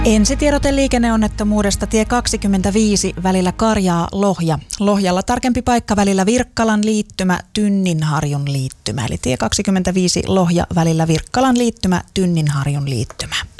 Ensitiedote liikenneonnettomuudesta tie 25 välillä Karjaa-Lohja. Lohjalla tarkempi paikka välillä Virkkalan liittymä, Tynninharjun liittymä. Eli tie 25 Lohja välillä Virkkalan liittymä, Tynninharjun liittymä.